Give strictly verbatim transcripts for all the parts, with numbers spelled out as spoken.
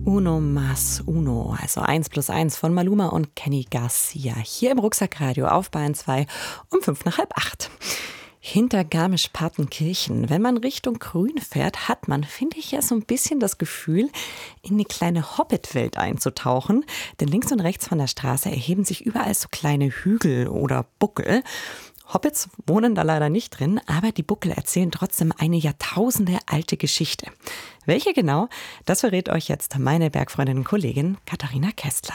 Uno más uno, also eins plus eins von Maluma und Kenny Garcia. Hier im Rucksackradio auf Bayern zwei um fünf nach halb acht. Hinter Garmisch-Partenkirchen, wenn man Richtung Grün fährt, hat man, finde ich, ja so ein bisschen das Gefühl, in eine kleine Hobbit-Welt einzutauchen. Denn links und rechts von der Straße erheben sich überall so kleine Hügel oder Buckel. Hobbits wohnen da leider nicht drin, aber die Buckel erzählen trotzdem eine Jahrtausende alte Geschichte. Welche genau, das verrät euch jetzt meine Bergfreundin und Kollegin Katharina Kestler.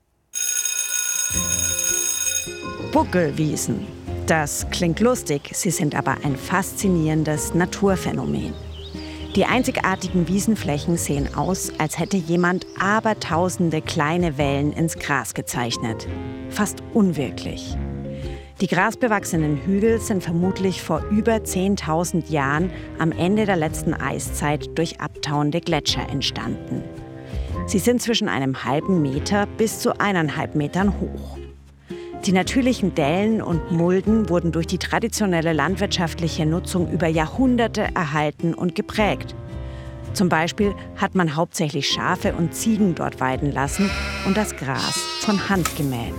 Buckelwiesen. Das klingt lustig, sie sind aber ein faszinierendes Naturphänomen. Die einzigartigen Wiesenflächen sehen aus, als hätte jemand abertausende kleine Wellen ins Gras gezeichnet. Fast unwirklich. Die grasbewachsenen Hügel sind vermutlich vor über zehntausend Jahren am Ende der letzten Eiszeit durch abtauende Gletscher entstanden. Sie sind zwischen einem halben Meter bis zu eineinhalb Metern hoch. Die natürlichen Dellen und Mulden wurden durch die traditionelle landwirtschaftliche Nutzung über Jahrhunderte erhalten und geprägt. Zum Beispiel hat man hauptsächlich Schafe und Ziegen dort weiden lassen und das Gras von Hand gemäht.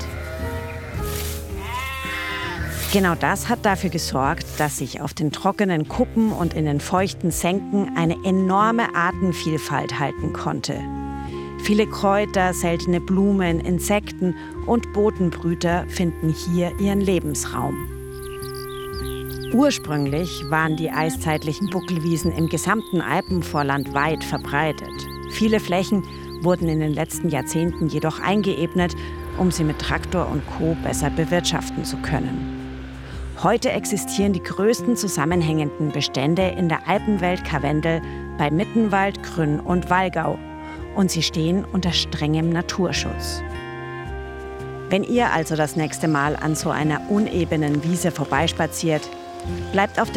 Genau das hat dafür gesorgt, dass sich auf den trockenen Kuppen und in den feuchten Senken eine enorme Artenvielfalt halten konnte. Viele Kräuter, seltene Blumen, Insekten und Bodenbrüter finden hier ihren Lebensraum. Ursprünglich waren die eiszeitlichen Buckelwiesen im gesamten Alpenvorland weit verbreitet. Viele Flächen wurden in den letzten Jahrzehnten jedoch eingeebnet, um sie mit Traktor und Co. besser bewirtschaften zu können. Heute existieren die größten zusammenhängenden Bestände in der Alpenwelt Karwendel bei Mittenwald, Grünn und Wallgau. Und sie stehen unter strengem Naturschutz. Wenn ihr also das nächste Mal an so einer unebenen Wiese vorbeispaziert, bleibt auf